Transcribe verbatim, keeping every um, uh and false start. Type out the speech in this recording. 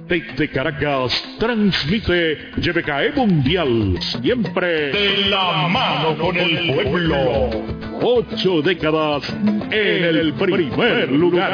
Desde Caracas, transmite Y B K E Mundial, siempre de la mano con el pueblo. Ocho décadas en el primer lugar.